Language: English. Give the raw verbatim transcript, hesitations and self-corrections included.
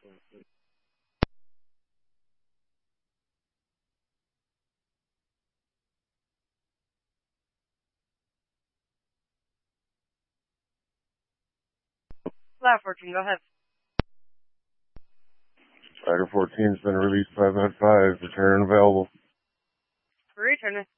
Flat fourteen, go ahead. Spider fourteen's been released five nine five. Return available. Return it.